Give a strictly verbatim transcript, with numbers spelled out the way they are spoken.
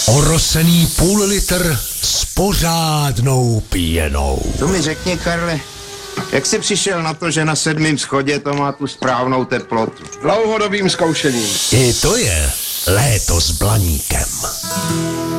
Orosený půl litr s pořádnou pěnou. To mi řekni, Karle, jak jsi přišel na to, že na sedmém schodě to má tu správnou teplotu? Dlouhodobým zkoušením. I to je léto s Blaníkem.